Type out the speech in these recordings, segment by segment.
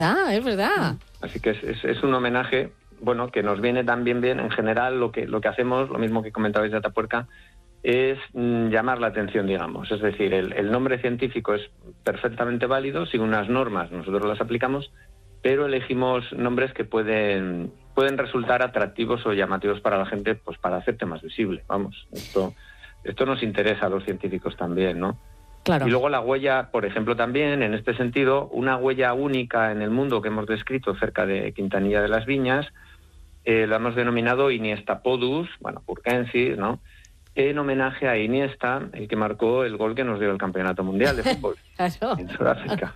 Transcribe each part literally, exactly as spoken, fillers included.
Ah, es verdad. Así que es, es, es un homenaje, bueno, que nos viene también bien. En general, lo que, lo que hacemos, lo mismo que comentabais de Atapuerca, es mm, llamar la atención, digamos. Es decir, el, el nombre científico es perfectamente válido, sigue unas normas, nosotros las aplicamos, pero elegimos nombres que pueden, pueden resultar atractivos o llamativos para la gente, pues para hacerte más visible. Vamos, esto, esto nos interesa a los científicos también, ¿no? Claro. Y luego la huella, por ejemplo, también, en este sentido, una huella única en el mundo que hemos descrito cerca de Quintanilla de las Viñas, eh, la hemos denominado Iniesta Podus, bueno, Purkensis, ¿no?, en homenaje a Iniesta, el que marcó el gol que nos dio el Campeonato Mundial de Fútbol Claro. en Sudáfrica.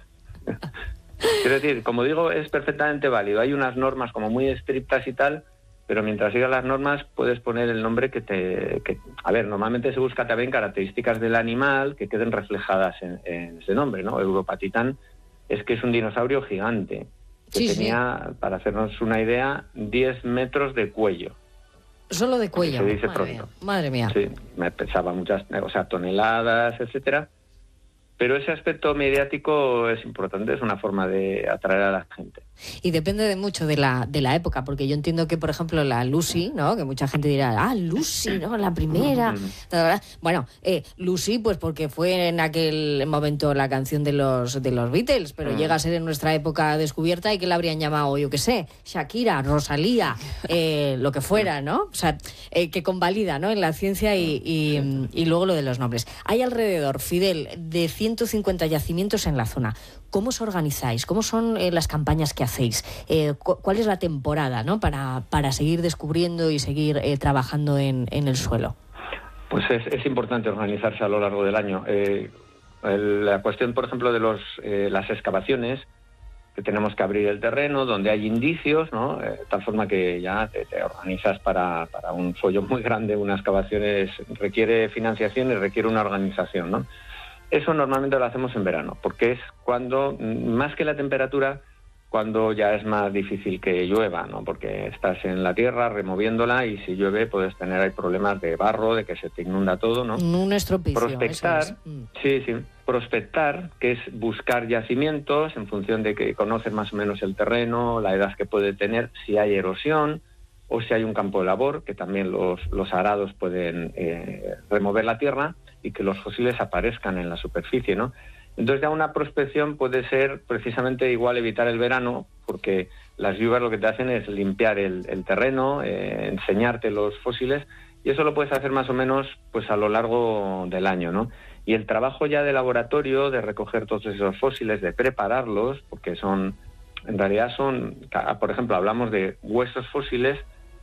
Quiero decir, como digo, es perfectamente válido. Hay unas normas como muy estrictas y tal, pero mientras sigas las normas puedes poner el nombre que te... Que, a ver, normalmente se busca también características del animal que queden reflejadas en, en ese nombre, ¿no? Europatitán es que es un dinosaurio gigante, que Sí, tenía, sí, para hacernos una idea, diez metros de cuello. Solo de cuello. Se dice Madre pronto. mía. Madre mía. Sí, me pesaba muchas, o sea, toneladas, etcétera. Pero ese aspecto mediático es importante, es una forma de atraer a la gente. Y depende de mucho de la de la época, porque yo entiendo que, por ejemplo, la Lucy, ¿no?, que mucha gente dirá, ah, Lucy, ¿no?, la primera. Bueno, eh, Lucy, pues porque fue en aquel momento la canción de los de los Beatles, pero mm. llega a ser en nuestra época descubierta y que la habrían llamado, yo qué sé, Shakira, Rosalía, eh, lo que fuera, ¿no? O sea, eh, que convalida, ¿no?, en la ciencia y, y, y luego lo de los nombres. Hay alrededor, Fidel, de ciento cincuenta yacimientos en la zona. ¿Cómo os organizáis? ¿Cómo son eh, las campañas que hacéis? Eh, cu- ¿Cuál es la temporada, ¿no?, para, para seguir descubriendo y seguir eh, trabajando en, en el suelo? Pues es, es importante organizarse a lo largo del año. Eh, el, la cuestión, por ejemplo, de los, eh, las excavaciones, que tenemos que abrir el terreno donde hay indicios, ¿no?, eh, de tal forma que ya te, te organizas para, para un follo muy grande. Una excavación es, requiere financiación y requiere una organización, ¿no? Eso normalmente lo hacemos en verano, porque es cuando, más que la temperatura, cuando ya es más difícil que llueva, ¿no? Porque estás en la tierra removiéndola y si llueve puedes tener ahí problemas de barro, de que se te inunda todo, ¿no? Un estropicio. Prospectar, eso es. mm. sí, sí, prospectar, que es buscar yacimientos en función de que conoces más o menos el terreno, la edad que puede tener, si hay erosión o si hay un campo de labor, que también los, los arados pueden eh, remover la tierra y que los fósiles aparezcan en la superficie, ¿no? Entonces ya una prospección puede ser precisamente igual evitar el verano, porque las lluvias lo que te hacen es limpiar el, el terreno, eh, enseñarte los fósiles, y eso lo puedes hacer más o menos pues a lo largo del año, ¿no? Y el trabajo ya de laboratorio, de recoger todos esos fósiles, de prepararlos, porque son, en realidad son, por ejemplo, hablamos de huesos fósiles,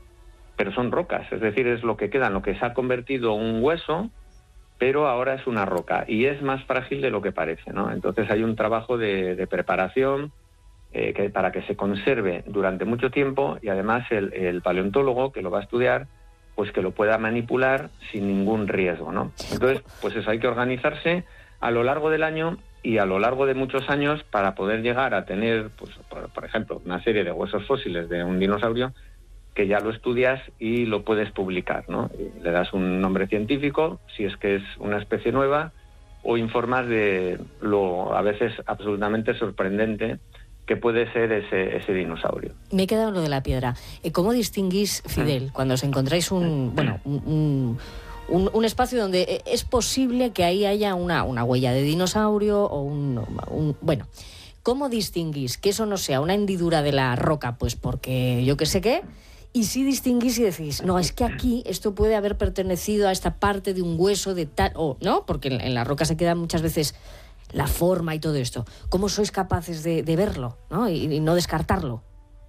pero son rocas, es decir, es lo que queda, en lo que se ha convertido un hueso, pero ahora es una roca y es más frágil de lo que parece, ¿no? Entonces hay un trabajo de, de preparación eh, que, para que se conserve durante mucho tiempo, y además el, el paleontólogo que lo va a estudiar, pues que lo pueda manipular sin ningún riesgo, ¿no? Entonces, pues eso, hay que organizarse a lo largo del año y a lo largo de muchos años para poder llegar a tener, pues por, por ejemplo, una serie de huesos fósiles de un dinosaurio que ya lo estudias y lo puedes publicar, ¿no? Y le das un nombre científico, si es que es una especie nueva, o informas de lo a veces absolutamente sorprendente que puede ser ese, ese dinosaurio. Me he quedado lo de la piedra. ¿Cómo distinguís, Fidel, cuando os encontráis un, bueno, un, un, un espacio donde es posible que ahí haya una, una huella de dinosaurio o un, un... Bueno, ¿cómo distinguís que eso no sea una hendidura de la roca? Pues porque yo qué sé qué... Y si distinguís y decís, no, es que aquí esto puede haber pertenecido a esta parte de un hueso de tal, o no, porque en, en la roca se queda muchas veces la forma y todo esto. ¿Cómo sois capaces de, de verlo, ¿no? Y, y no descartarlo?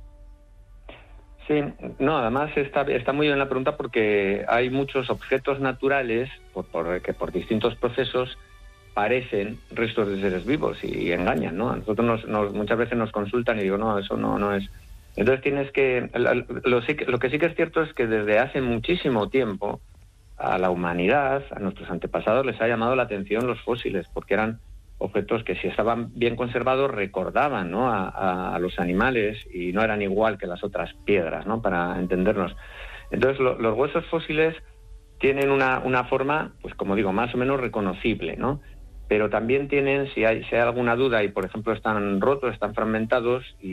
Sí, no, además está, está muy bien la pregunta, porque hay muchos objetos naturales por, por, que por distintos procesos parecen restos de seres vivos y, y engañan, ¿no? A nosotros nos, nos, muchas veces nos consultan y digo, no, eso no, no es... Entonces tienes que lo, lo, lo que sí que es cierto es que desde hace muchísimo tiempo a la humanidad, a nuestros antepasados, les ha llamado la atención los fósiles, porque eran objetos que si estaban bien conservados recordaban, ¿no?, a, a, a los animales y no eran igual que las otras piedras, ¿no?, para entendernos. Entonces lo, los huesos fósiles tienen una, una forma, pues como digo, más o menos reconocible, ¿no? pero también tienen, si hay, si hay alguna duda y por ejemplo están rotos, están fragmentados, y